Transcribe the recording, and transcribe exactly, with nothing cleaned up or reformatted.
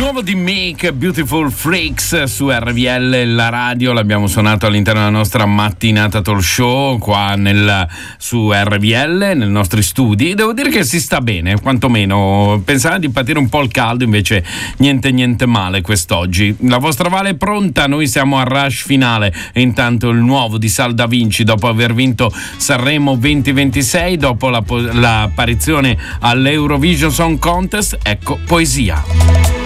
nuovo di Make Beautiful Freaks su R V L, la radio, l'abbiamo suonato all'interno della nostra mattinata talk show qua nel, su R V L, nei nostri studi. Devo dire che si sta bene, quantomeno. Pensavo di patire un po' il caldo, invece niente niente male quest'oggi. La vostra Vale è pronta, noi siamo al rush finale e intanto il nuovo di Sal Da Vinci, dopo aver vinto Sanremo venti ventisei, dopo la, l'apparizione all'Eurovision Song Contest, ecco Poesia.